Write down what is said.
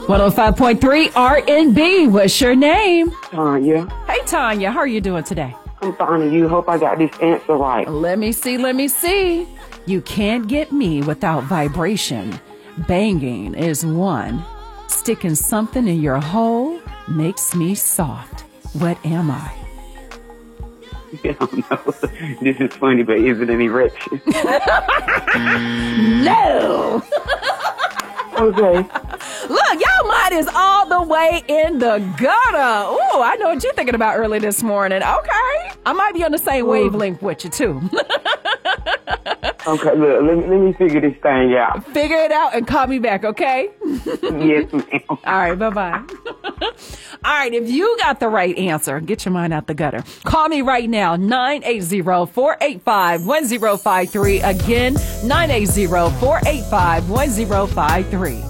105.3 R&B. What's your name? Tanya. Hey, Tanya. How are you doing today? I'm fine, and you. Hope I got this answer right. Let me see. You can't get me without vibration. Banging is one. Sticking something in your hole makes me soft. What am I? I don't know. This is funny, but is it an erection? No! Okay. Look, y'all mind is all the way in the gutter. Ooh, I know what you're thinking about early this morning. Okay. I might be on the same wavelength with you, too. Okay, look, let me figure this thing out. Figure it out and call me back, okay? Yes, ma'am. All right, bye-bye. All right, if you got the right answer, get your mind out the gutter. Call me right now, 980-485-1053. Again, 980-485-1053.